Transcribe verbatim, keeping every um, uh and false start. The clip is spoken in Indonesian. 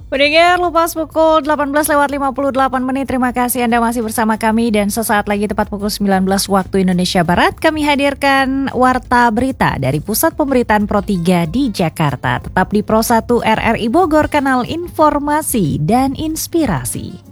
Pendengar, lepas pukul delapan belas lewat lima puluh delapan menit. Terima kasih Anda masih bersama kami dan sesaat lagi tepat pukul sembilan belas waktu Indonesia Barat kami hadirkan Warta Berita dari Pusat Pemberitaan Pro tiga di Jakarta. Tetap di Pro satu R R I Bogor, kanal informasi dan inspirasi.